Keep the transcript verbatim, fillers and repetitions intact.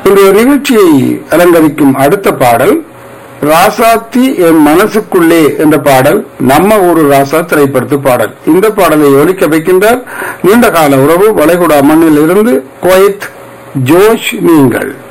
இன்றைய நிகழ்ச்சியை அலங்கரிக்கும் அடுத்த பாடல் ராசாத்தி என் மனசுக்குள்ளே என்ற பாடல் நம்ம ஊரு ராசா திரைப்படத்து பாடல். இந்த பாடலை ஒலிக்க வைக்கின்றார் நீண்ட கால உறவு வளைகுடா மண்ணில் இருந்து குவைத் ஜோஷ் நீங்கள்.